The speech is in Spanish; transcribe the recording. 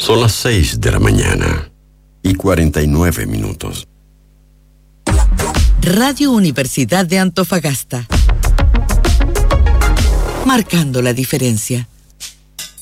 Son las 6 de la mañana y 49 minutos. Radio Universidad de Antofagasta. Marcando la diferencia.